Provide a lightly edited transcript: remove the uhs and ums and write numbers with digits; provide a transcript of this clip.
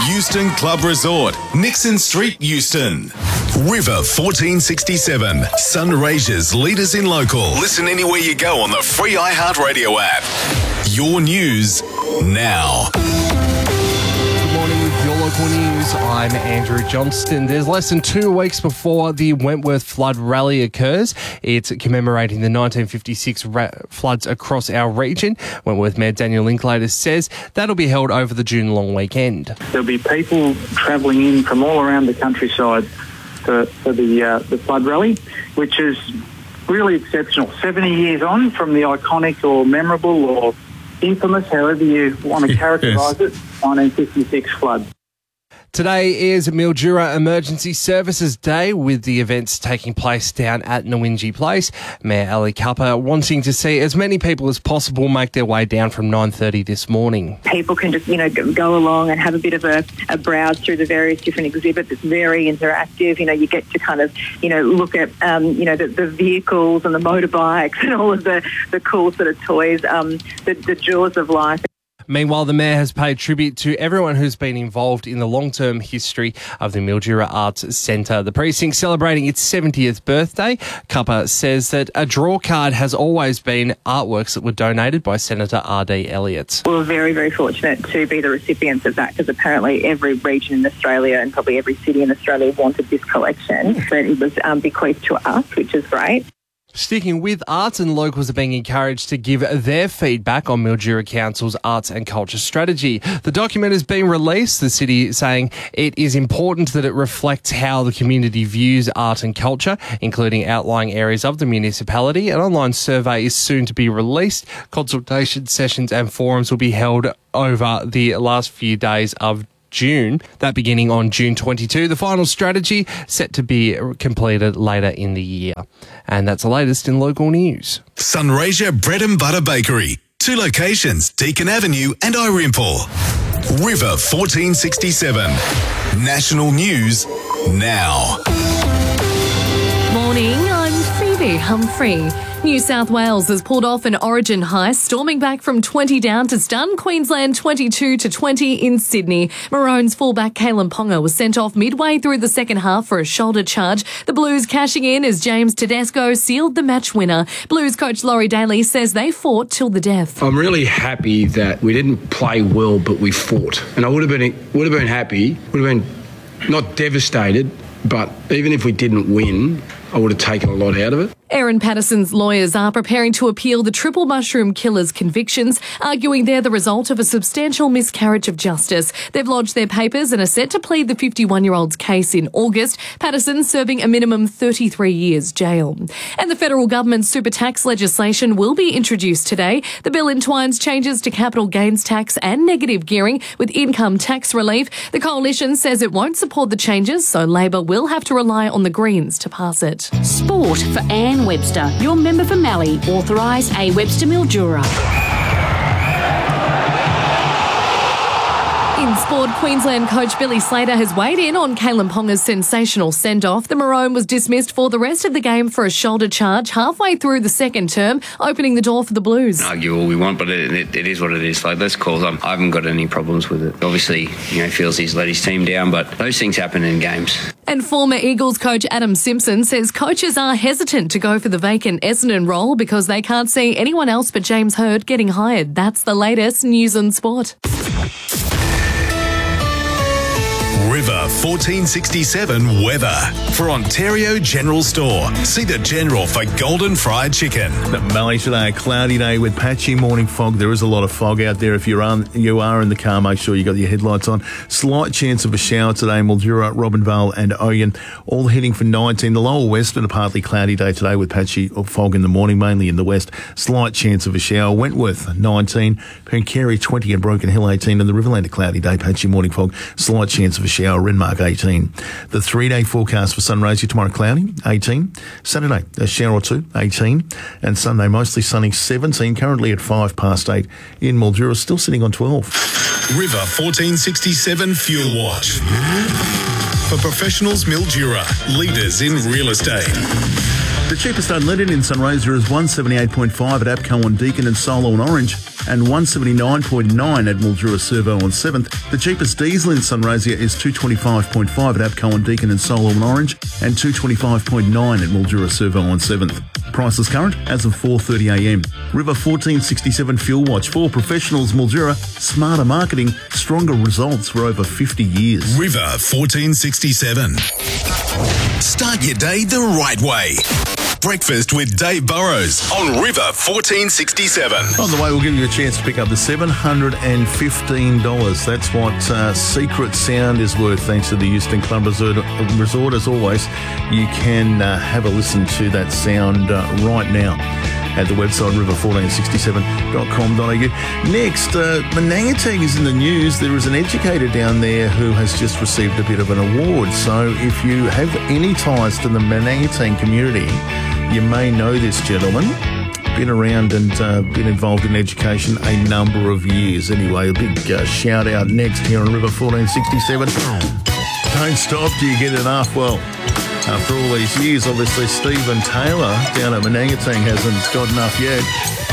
Euston Club Resort, Nixon Street, Euston. River 1467, Sunraysia's leaders in local. Listen anywhere you go on the free iHeartRadio app. Your news now. Good morning with your local news. I'm Andrew Johnston. There's less than 2 weeks before the Wentworth Flood Rally occurs. It's commemorating the 1956 floods across our region. Wentworth Mayor Daniel Linklater says that'll be held over the June long weekend. There'll be people travelling in from all around the countryside for the flood rally, which is really exceptional. 70 years on from the iconic or memorable or infamous, however you want to characterise it, 1956 flood. Today is Mildura Emergency Services Day, with the events taking place down at Nawinji Place. Mayor Ali Kappa wanting to see as many people as possible make their way down from 9:30 this morning. People can just, go along and have a bit of a browse through the various different exhibits. It's very interactive. You get to kind of, look at, the vehicles and the motorbikes and all of the cool sort of toys, the jaws of life. Meanwhile, the Mayor has paid tribute to everyone who's been involved in the long-term history of the Mildura Arts Centre. The precinct celebrating its 70th birthday. Kappa says that a draw card has always been artworks that were donated by Senator R.D. Elliott. We're very, very fortunate to be the recipients of that, because apparently every region in Australia and probably every city in Australia wanted this collection. But it was bequeathed to us, which is great. Sticking with arts, and locals are being encouraged to give their feedback on Mildura Council's arts and culture strategy. The document has been released, the city saying it is important that it reflects how the community views art and culture, including outlying areas of the municipality. An online survey is soon to be released. Consultation sessions and forums will be held over the last few days of June, that beginning on June 22. The final strategy set to be completed later in the year. And that's the latest in local news. Sunraysia Bread and Butter Bakery. 2 locations, Deakin Avenue and Irimple. River 1467. National news now. Morning, I'm Phoebe Humphrey. New South Wales has pulled off an Origin heist, storming back from 20 down to stun Queensland 22-20 in Sydney. Maroons fullback Kalen Ponga was sent off midway through the second half for a shoulder charge. The Blues cashing in as James Tedesco sealed the match winner. Blues coach Laurie Daly says they fought till the death. I'm really happy that we didn't play well, but we fought. And I would have been happy, would have been not devastated, but even if we didn't win, I would have taken a lot out of it. Aaron Patterson's lawyers are preparing to appeal the triple mushroom killer's convictions, arguing they're the result of a substantial miscarriage of justice. They've lodged their papers and are set to plead the 51-year-old's case in August. Patterson serving a minimum 33 years jail. And the federal government's super tax legislation will be introduced today. The bill entwines changes to capital gains tax and negative gearing with income tax relief. The coalition says it won't support the changes, so Labor will have to rely on the Greens to pass it. Sport for Anne Webster, your member for Mallee, authorise A. Webster Mildura. In sport, Queensland coach Billy Slater has weighed in on Kalen Ponga's sensational send-off. The Maroon was dismissed for the rest of the game for a shoulder charge halfway through the second term, opening the door for the Blues. Argue all we want, but it is what it is. Like, those calls, I haven't got any problems with it. Obviously, feels he's let his team down, but those things happen in games. And former Eagles coach Adam Simpson says coaches are hesitant to go for the vacant Essendon role because they can't see anyone else but James Hird getting hired. That's the latest news and sport. River 1467 weather. For Ontario General Store, see the General for golden fried chicken. Mallee today, a cloudy day with patchy morning fog. There is a lot of fog out there. If you are in the car, make sure you got your headlights on. Slight chance of a shower today in Mildura, Robinvale and Oyen. All heading for 19. The lower west and a partly cloudy day today with patchy fog in the morning, mainly in the west. Slight chance of a shower. Wentworth 19, Pencarry 20 and Broken Hill 18. And the Riverland a cloudy day, patchy morning fog. Slight chance of a shower. Renmark 18. The 3-day forecast for Sunraysia tomorrow cloudy 18. Saturday a shower or two 18. And Sunday mostly sunny 17. Currently at 8:05 in Mildura, still sitting on 12. River 1467 Fuel Watch. For professionals, Mildura, leaders in real estate. The cheapest unleaded in Sunraysia is 178.5 at APCO on Deakin and Solo and Orange. and 179.9 at Mildura Servo on 7th. The cheapest diesel in Sunraysia is 225.5 at APCO on Deakin and Solo on Orange, and 225.9 at Mildura Servo on 7th. Prices current as of 4:30am. River 1467 Fuel Watch. For professionals, Mildura, smarter marketing, stronger results for over 50 years. River 1467. Start your day the right way. Breakfast with Dave Burrows on River 1467. On the way, we'll give you a chance to pick up the $715. That's what Secret Sound is worth, thanks to the Euston Club Resort. As always, you can have a listen to that sound right now at the website river1467.com.au. Next, Manangatang is in the news. There is an educator down there who has just received a bit of an award. So if you have any ties to the Manangatang community, you may know this gentleman. Been around and been involved in education a number of years. Anyway, a big shout out next here on River 1467. Don't stop till you get enough. Well, after all these years, obviously Stephen Taylor down at Manangatang hasn't got enough yet.